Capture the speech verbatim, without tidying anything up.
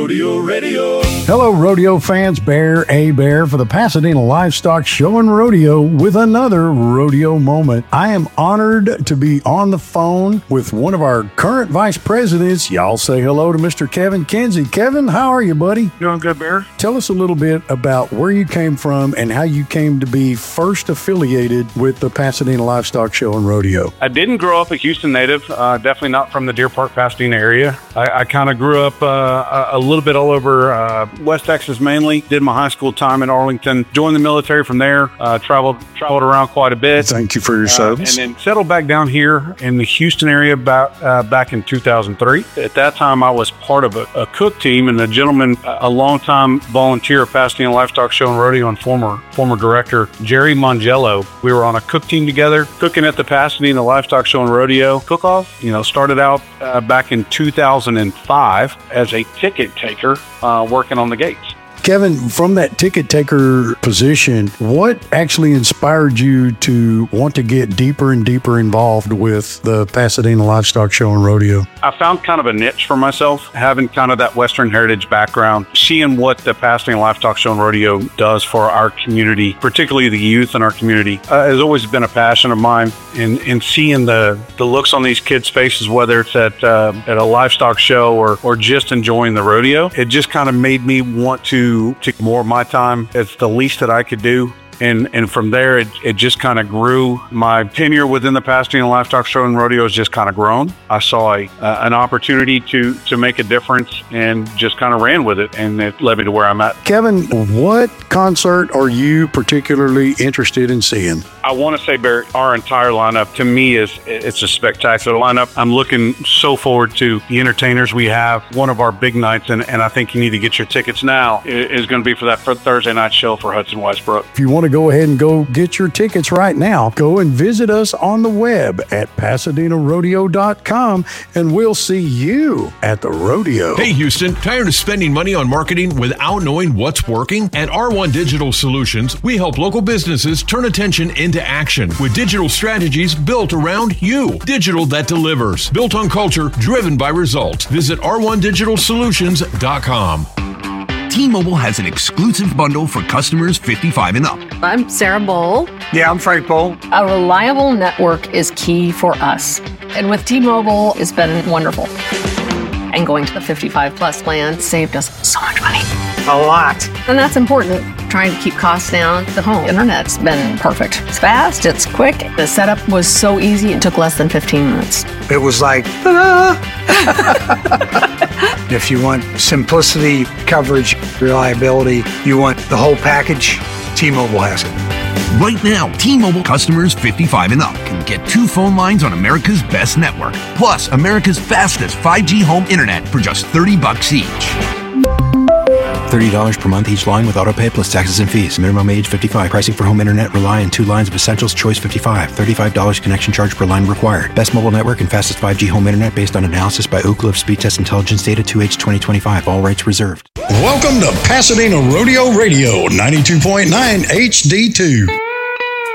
Rodeo Radio. Hello, rodeo fans. Bear A. Bear for the Pasadena Livestock Show and Rodeo with another rodeo moment. I am honored to be on the phone with one of our current vice presidents. Y'all say hello to Mister Kevin Kinsey. Kevin, how are you, buddy? Doing good, Bear. Tell us a little bit about where you came from and how you came to be first affiliated with the Pasadena Livestock Show and Rodeo. I didn't grow up a Houston native, uh, definitely not from the Deer Park, Pasadena area. I, I kind of grew up uh, a little bit all over uh, West Texas mainly. Did my high school time in Arlington, joined the military from there, uh, traveled traveled around quite a bit. Thank you for your uh, service. And then settled back down here in the Houston area about, uh, back in two thousand three. At that time, I was part of a, a cook team, and the gentleman, a longtime volunteer at Pasadena Livestock Show and Rodeo and former former director, Jerry Mongello. We were on a cook team together, cooking at the Pasadena Livestock Show and Rodeo cook-off. You know, started out uh, back in two thousand five as a ticket taker, uh, working on the gates. Kevin, from that ticket taker position, what actually inspired you to want to get deeper and deeper involved with the Pasadena Livestock Show and Rodeo? I found kind of a niche for myself, having kind of that Western heritage background, seeing what the Pasadena Livestock Show and Rodeo does for our community, particularly the youth in our community, uh, has always been a passion of mine. And, and seeing the, the looks on these kids' faces, whether it's at uh, at a livestock show or, or just enjoying the rodeo, it just kind of made me want to take more of my time. It's the least that I could do. And and from there, it, it just kind of grew. My tenure within the Pasadena Livestock Show and Rodeo has just kind of grown. I saw a, uh, an opportunity to, to make a difference and just kind of ran with it, and it led me to where I'm at. Kevin, what concert are you particularly interested in seeing? I want to say, Barrett, our entire lineup, to me, is it's a spectacular lineup. I'm looking so forward to the entertainers we have. One of our big nights, and, and I think you need to get your tickets now, is going to be for that for Thursday night show for Hudson Westbrook. If you want to go ahead and go get your tickets right now, go and visit us on the web at pasadena rodeo dot com, and we'll see you at the rodeo. Hey, Houston, tired of spending money on marketing without knowing what's working? At R one Digital Solutions, we help local businesses turn attention into action with digital strategies built around you. Digital that delivers. Built on culture, driven by results. Visit r one digital solutions dot com. T-Mobile has an exclusive bundle for customers fifty-five and up. I'm Sarah Bowl. Yeah, I'm Frank Bowl. A reliable network is key for us. And with T-Mobile, it's been wonderful. And going to the fifty-five plus plan saved us so much money. A lot. And that's important. Trying to keep costs down. The home internet's been perfect. It's fast, it's quick. The setup was so easy, it took less than fifteen minutes. It was like, ta-da! If you want simplicity, coverage, reliability, you want the whole package, T-Mobile has it. Right now, T-Mobile customers fifty-five and up can get two phone lines on America's best network, plus America's fastest five G home internet for just thirty bucks each. thirty dollars per month each line with autopay plus taxes and fees. Minimum age fifty-five. Pricing for home internet rely on two lines of Essentials Choice fifty-five. thirty-five dollars connection charge per line required. Best mobile network and fastest five G home internet based on analysis by Ookla of Speed Test Intelligence Data two H twenty twenty-five. All rights reserved. Welcome to Pasadena Rodeo Radio, ninety-two point nine H D two.